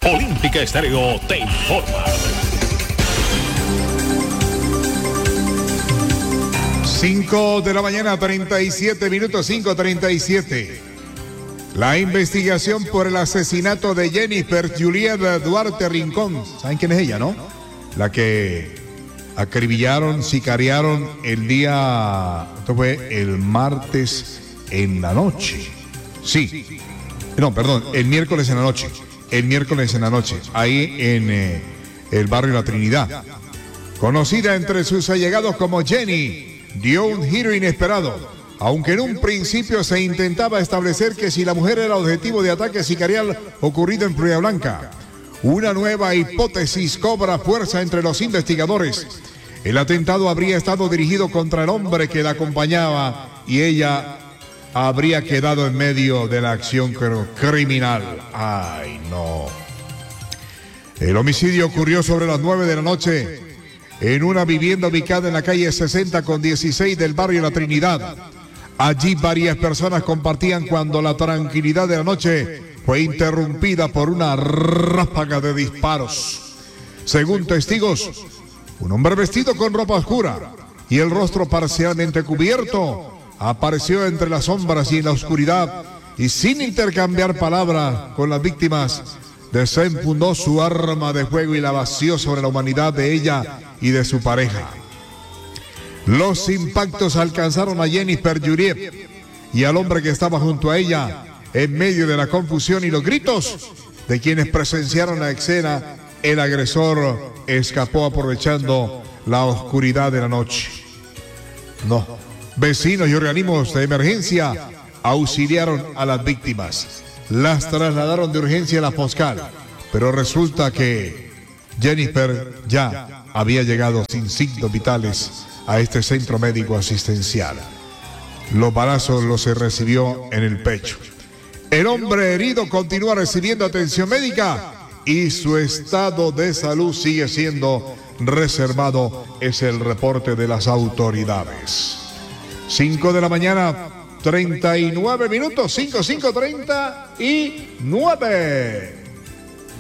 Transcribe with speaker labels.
Speaker 1: Olímpica Estéreo te informa.
Speaker 2: 5 de la mañana, 37 minutos, 5:37. La investigación por el asesinato de Jennifer Juliet Duarte Rincón. ¿Saben quién es ella, no? La que acribillaron, sicariaron el día... Esto fue el martes en la noche. Sí. No, perdón, el miércoles en la noche. El miércoles en la noche. Ahí en el barrio La Trinidad. Conocida entre sus allegados como Jenny, dio un giro inesperado. Aunque en un principio se intentaba establecer que si la mujer era objetivo de ataque sicarial ocurrido en Florida Blanca, una nueva hipótesis cobra fuerza entre los investigadores. El atentado habría estado dirigido contra el hombre que la acompañaba y ella habría quedado en medio de la acción criminal. ¡Ay, no! El homicidio ocurrió sobre las 9 de la noche en una vivienda ubicada en la calle 60 con 16 del barrio La Trinidad. Allí varias personas compartían cuando la tranquilidad de la noche fue interrumpida por una ráfaga de disparos. Según testigos, un hombre vestido con ropa oscura y el rostro parcialmente cubierto apareció entre las sombras y en la oscuridad y sin intercambiar palabras con las víctimas, desenfundó su arma de fuego y la vació sobre la humanidad de ella y de su pareja. Los impactos alcanzaron a Jennifer Juliet y al hombre que estaba junto a ella. En medio de la confusión y los gritos de quienes presenciaron la escena, el agresor escapó aprovechando la oscuridad de la noche. No. Vecinos y organismos de emergencia auxiliaron a las víctimas. Las trasladaron de urgencia a la Foscal, pero resulta que Jennifer ya había llegado sin signos vitales a este centro médico asistencial. Los balazos los recibió en el pecho. El hombre herido continúa recibiendo atención médica y su estado de salud sigue siendo reservado, es el reporte de las autoridades. 5 de la mañana, 39 minutos, 5:39.